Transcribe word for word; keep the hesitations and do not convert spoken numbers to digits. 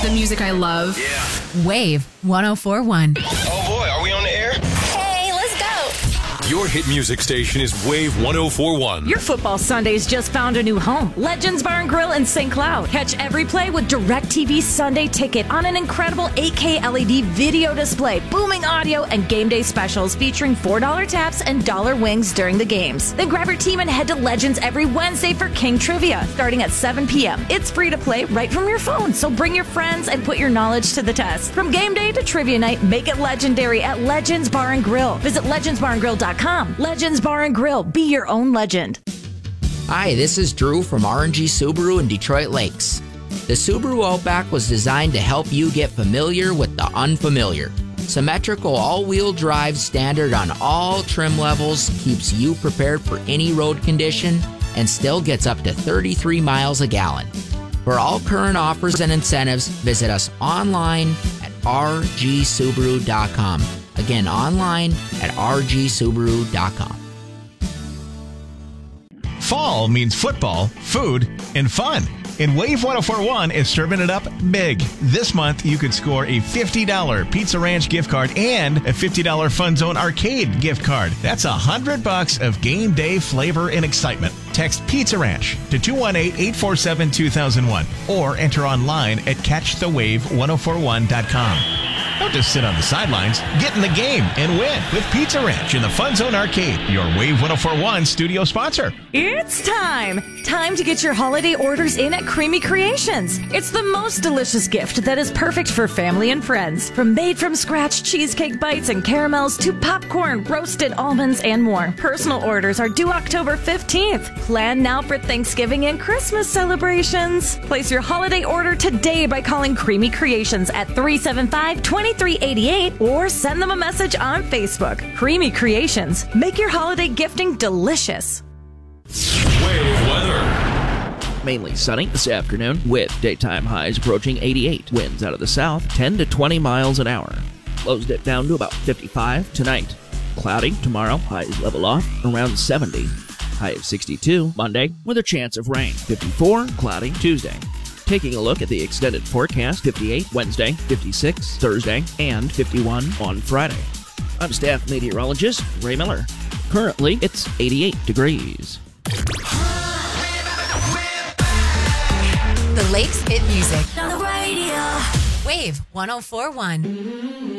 The music I love. Yeah. Wave one oh four point one. Oh boy, are we on the air? Hey, let's go. Your hit music station is Wave one oh four point one. Your football Sundays just found a new home. Legends Bar and Grill in Saint Cloud. Catch every play with DirecTV Sunday Ticket on an incredible eight K L E D video display, booming audio, and game day specials featuring four dollar taps and dollar wings during the games. Then grab your team and head to Legends every Wednesday for King Trivia, starting at seven p.m. It's free to play right from your phone, so bring your friends and put your knowledge to the test. From game day to trivia night, make it legendary at Legends Bar and Grill. Visit legends bar and grill dot com. Legends Bar and Grill. Be your own legend. Hi, this is Drew from R and G Subaru in Detroit Lakes. The Subaru Outback was designed to help you get familiar with the unfamiliar. Symmetrical all-wheel drive standard on all trim levels keeps you prepared for any road condition and still gets up to thirty-three miles a gallon. For all current offers and incentives, visit us online at r g subaru dot com. Again, online at r g subaru dot com. Fall means football, food, and fun. And Wave one oh four point one is serving it up big. This month, you could score a fifty dollars Pizza Ranch gift card and a fifty dollars Fun Zone Arcade gift card. That's one hundred bucks of game day flavor and excitement. Text Pizza Ranch to two one eight, eight four seven, two thousand one or enter online at catch the wave one oh four one dot com. Don't just sit on the sidelines. Get in the game and win with Pizza Ranch in the Fun Zone Arcade, your Wave one oh four point one studio sponsor. It's time! Time to get your holiday orders in at Creamy Creations. It's the most delicious gift that is perfect for family and friends. From made-from-scratch cheesecake bites and caramels to popcorn, roasted almonds, and more. Personal orders are due October fifteenth. Plan now for Thanksgiving and Christmas celebrations. Place your holiday order today by calling Creamy Creations at three seven five, two three eight eight or send them a message on Facebook. Creamy Creations. Make your holiday gifting delicious. Wave weather. Mainly sunny this afternoon with daytime highs approaching eighty-eight. Winds out of the south ten to twenty miles an hour. Lows dip down to about fifty-five tonight. Cloudy tomorrow. Highs level off around seventy. High of sixty-two Monday with a chance of rain. fifty-four cloudy Tuesday. Taking a look at the extended forecast, fifty-eight Wednesday, fifty-six Thursday, and fifty-one on Friday. I'm staff meteorologist Ray Miller. Currently, it's eighty-eight degrees. The Lakes Hit Music. On the radio. Wave one oh four point one.